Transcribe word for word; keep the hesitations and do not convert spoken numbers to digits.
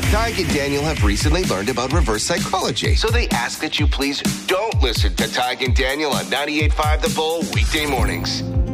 Tig and Daniel have recently learned about reverse psychology, so they ask that you please don't listen to Tig and Daniel on ninety-eight point five The Bull weekday mornings.